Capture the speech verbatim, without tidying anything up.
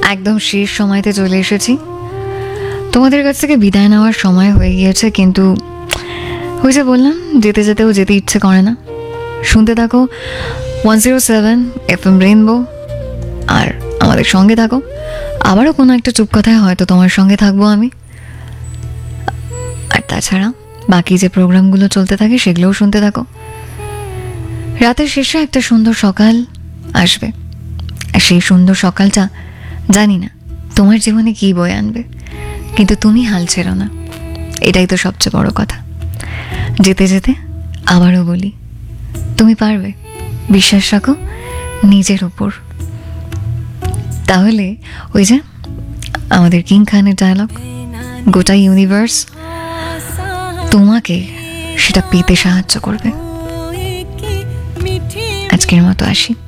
একদম শেষ সময়তে চলে এসেছি। তোমাদের কাছ থেকে বিদায় নেওয়ার সময় হয়ে গিয়েছে, কিন্তু ওই যে বললাম যেতে যেতেও যেতে ইচ্ছে করে না। শুনতে থাকো one zero seven F M rainbow, আর আমাদের সঙ্গে থাকো। আবারও কোনো একটা চুপ কথায় হয়তো তোমার সঙ্গে থাকবো আমি। আর তাছাড়া বাকি যে প্রোগ্রামগুলো চলতে থাকে সেগুলোও শুনতে থাকো। রাতের শেষে একটা সুন্দর সকাল আসবে, আর সেই সুন্দর সকালটা জানি না তোমার জীবনে কী বয়ে আনবে, কিন্তু তুমি হাল ছেড়ো না, এটাই তো সবচেয়ে বড় কথা। যেতে যেতে আবারও বলি, তুমি পারবে, বিশ্বাস রাখো নিজের উপর। তাহলে ওই যে আমাদের কিং খানের ডায়লগ, গোটা ইউনিভার্স তোমাকে সেটা পেতে সাহায্য করবে। আজকের মতো আসি।